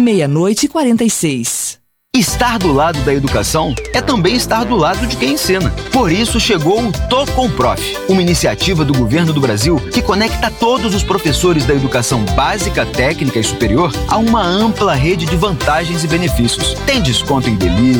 meia-noite e 46. Estar do lado da educação é também estar do lado de quem ensina. Por isso chegou o Tô com Prof, uma iniciativa do governo do Brasil que conecta todos os professores da educação básica, técnica e superior a uma ampla rede de vantagens e benefícios. Tem desconto em delivery,